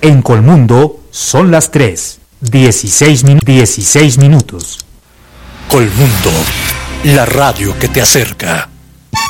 En Colmundo son las 3:16 minutos. Colmundo, la radio que te acerca.